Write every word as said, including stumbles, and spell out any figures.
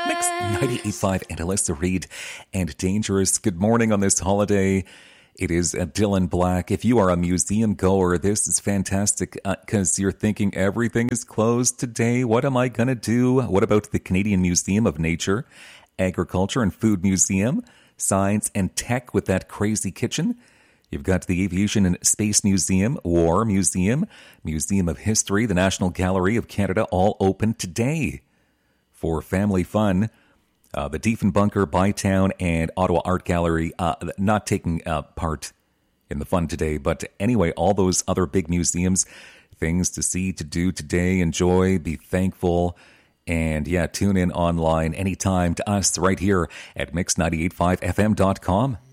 Mix ninety-eight point five and Alyssa Reed and Dangerous. Good morning on this holiday. It is uh, Dylan Black. If you are a museum goer, this is fantastic because uh, you're thinking everything is closed today. What am I going to do? What about the Canadian Museum of Nature, Agriculture and Food Museum, Science and Tech with that crazy kitchen? You've got the Aviation and Space Museum, War Museum, Museum of History, the National Gallery of Canada, all open today. For family fun, uh, the Diefenbunker, Bytown, and Ottawa Art Gallery uh, not taking uh, part in the fun today. But anyway, all those other big museums, things to see, to do today, enjoy, be thankful. And yeah, tune in online anytime to us right here at mix nine eight five f m dot com.